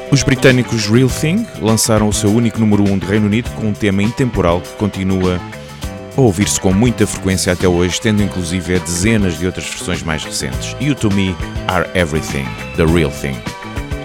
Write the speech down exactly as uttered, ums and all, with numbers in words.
Os britânicos Real Thing lançaram o seu único número um de Reino Unido com um tema intemporal que continua a ouvir-se com muita frequência até hoje, tendo inclusive dezenas de outras versões mais recentes. You to Me Are Everything, The Real Thing.